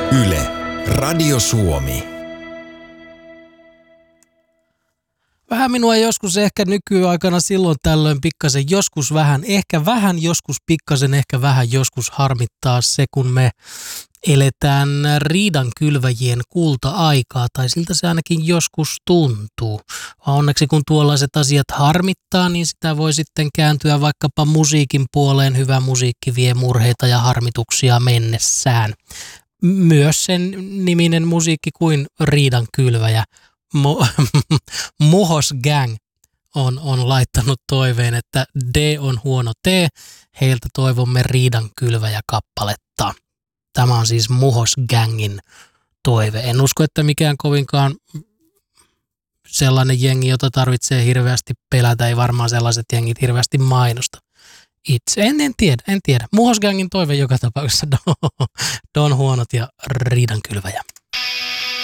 Yle, Radio Suomi. Vähän minua joskus ehkä nykyaikana silloin tällöin pikkasen, joskus vähän, ehkä vähän, joskus pikkasen, ehkä vähän, joskus harmittaa se, kun me eletään riidankylväjien kulta-aikaa, tai siltä se ainakin joskus tuntuu. Onneksi kun tuollaiset asiat harmittaa, niin sitä voi sitten kääntyä vaikkapa musiikin puoleen. Hyvä musiikki vie murheita ja harmituksia mennessään. Myös sen niminen musiikki kuin riidankylväjä. Muhos Gang on laittanut toiveen, että D on huono T. Heiltä toivomme riidankylväjä-kappaletta. Tämä on siis Muhos Gangin toive. En usko, että mikään kovinkaan sellainen jengi, jota tarvitsee hirveästi pelätä. Ei varmaan sellaiset jengit hirveästi mainosta. Itse en tiedä. Muhos Gangin toive joka tapauksessa. Don huonot ja riidankylväjä.